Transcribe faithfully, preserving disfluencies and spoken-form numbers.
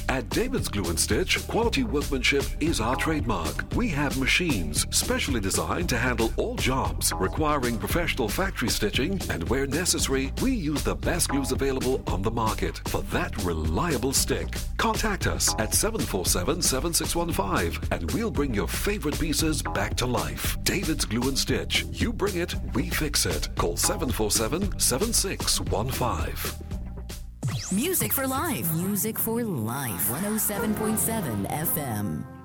At David's Glue and Stitch, quality workmanship is our trademark. We have machines specially designed to handle all jobs requiring professional factory stitching, and where necessary, we use the best glues available on the market for that reliable stick. Contact us at seven four seven, seven six one five and we'll bring your favorite pieces back to life. David's Glue and Stitch. You bring it, we fix it. Call seven four seven, seven six one five. Music for Life. Music for Life. one oh seven point seven F M.